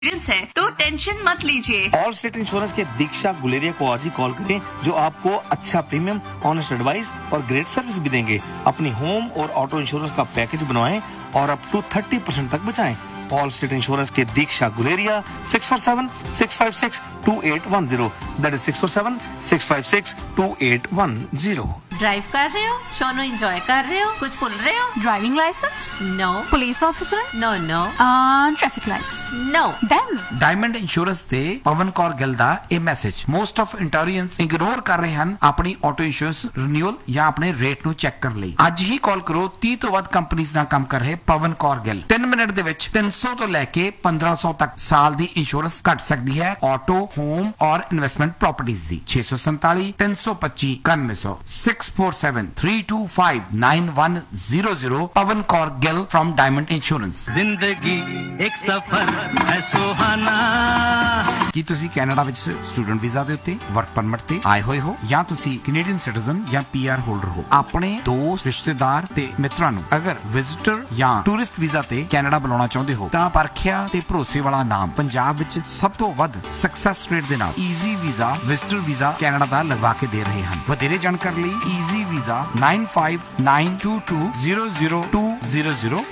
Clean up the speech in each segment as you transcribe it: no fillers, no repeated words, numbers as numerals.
Experience है तो tension मत लीजिए। ऑल स्टेट इंश्योरेंस के दीक्षा गुलेरिया को आज ही कॉल करें, जो आपको अच्छा प्रीमियम, ऑनेस्ट एडवाइस और ग्रेट सर्विस भी देंगे। अपनी होम और ऑटो इंश्योरेंस का पैकेज बनवाएं और अप टू 30% तक बचाएं। ऑल स्टेट इंश्योरेंस के दीक्षा गुलेरिया 647-656-2810। That is 647-656-2810। ड्राइव कर रहे हो, सोनो एंजॉय कर रहे हो, कुछ भूल रहे हो? Driving licence? No. Police officer? No no. Traffic lights? No. Then diamond insurance ਤੇ ਪਵਨ ਕੌਰ ਗਿੱਲ ਦਾ ਇਹ ਮੈਸੇਜ ਮੋਸਟ ਆਫ ਇੰਟੋਰੀਅੰਸ ਇਗਨੋਰ ਕਰ ਰਹੇ ਹਨ ਆਪਣੀ ਆਟੋ ਇੰਸ਼ੋਰੈਂਸ ਰੀਨਿਊਅਲ ਜਾਂ ਆਪਣੇ ਰੇਟ ਨੂੰ ਚੈੱਕ ਕਰਨ ਲਈ। ਅੱਜ ਹੀ ਕਾਲ ਕਰੋ 30 ਤੋਂ ਵੱਧ ਕੰਪਨੀਆਂ ਨਾਲ ਕੰਮ ਕਰ ਰਹੇ ਪਵਨ ਕੌਰ ਗਿੱਲ। 3 ਮਿੰਟ ਦੇ ਵਿੱਚ 300 ਤੋਂ ਲੈ ਕੇ 1500 ਤੱਕ ਸਾਲ ਦੀ ਇੰਸ਼ੋਰੈਂਸ ਘਟ ਸਕਦੀ ਹੈ ਆਟੋ, ਹੋਮ ਔਰ investment properties the. 647 325 9100 647-325-9100 Pawan Kaur Gill from diamond insurance. जिंदगी एक सफर है सुहाना। ਕੀ ਤੁਸੀਂ ਕੈਨੇਡਾ ਵਿੱਚ ਸਟੂਡੈਂਟ ਵੀਜ਼ਾ ਦੇ ਉੱਤੇ ਵਰਕ ਪਰਮਿਟ ਤੇ ਆਏ ਹੋਏ ਹੋ ਜਾਂ ਤੁਸੀਂ ਕੈਨੇਡੀਅਨ ਸਿਟੀਜ਼ਨ ਜਾਂ ਪੀਆਰ ਹੋਲਡਰ ਹੋ? ਆਪਣੇ ਦੋਸਤ, ਰਿਸ਼ਤੇਦਾਰ ਤੇ ਮਿੱਤਰਾਂ ਨੂੰ ਅਗਰ ਵਿਜ਼ਿਟਰ ਜਾਂ ਟੂਰਿਸਟ ਵੀਜ਼ਾ ਤੇ ਕੈਨੇਡਾ ਬੁਲਾਉਣਾ ਚਾਹੁੰਦੇ ਹੋ ਤਾਂ ਪਰਖਿਆ ਤੇ ਭਰੋਸੇ ਵਾਲਾ ਨਾਮ ਪੰਜਾਬ ਵਿੱਚ ਸਭ ਤੋਂ ਵੱਧ ਸਕਸੈਸ ਰੇਟ ਦੇ ਨਾਲ easy visa visitor visa Canada ਦਾ ਲਗਵਾ ਕੇ ਦੇ ਰਹੇ ਹਨ। ਵਧੇਰੇ ਜਾਣਕਾਰੀ ਲਈ ਈਜ਼ੀ ਵੀਜ਼ਾ 9592200200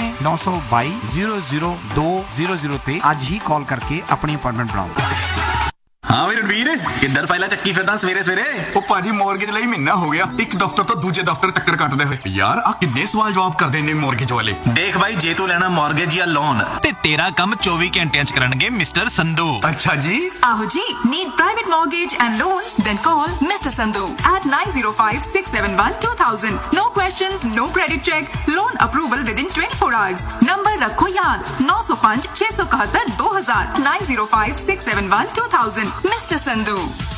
9592200200 ਤੇ ਅੱਜ ਹੀ ਕਾਲ ਕਰਕੇ ਆਪਣੀ ਅਪਾਇੰਟਮੈਂਟ ਬਣਾਓ। ਹਾਂ ਵੀ ਰਣਵੀਰ, ਕਿੱਧਰ ਫਾਈਲਾਂ ਚੱਕੀ ਫਿਰਦਾ ਸਵੇਰੇ ਸਵੇਰੇ? ਉਹ ਭਾਜੀ ਮੌਰਗੇਜ ਲਈ ਮਹੀਨਾ ਹੋ ਗਿਆ, ਇੱਕ ਦਫ਼ਤਰ ਤੋਂ ਦੂਜੇ ਦਫ਼ਤਰ ਚੱਕਰ ਕੱਟਦੇ ਹੋਏ। ਯਾਰ ਆ ਕਿੰਨੇ ਸਵਾਲ ਜਵਾਬ ਕਰਦੇ ਨੇ ਮੌਰਗੇਜ ਵਾਲੇ। ਦੇਖ ਬਾਈ, ਜੇ ਤੂੰ ਲੈਣਾ ਮੌਰਗੇਜ ਜਾਂ ਲੋਨ ਤੇ ਤੇਰਾ ਕੰਮ 24 ਘੰਟਿਆਂ ਚ ਕਰਨਗੇ ਮਿਸਟਰ ਸੰਧੂ। ਅੱਛਾ ਜੀ। ਆਹੋ ਜੀ, need private mortgage and loans? Then call Mr. Sandhu at 905-671-2000. No questions, no credit check, loan approval within 24 hours. Number ਰੱਖੋ ਯਾਦ 905-671-2000 905-671-2000 Mr. Sandhu।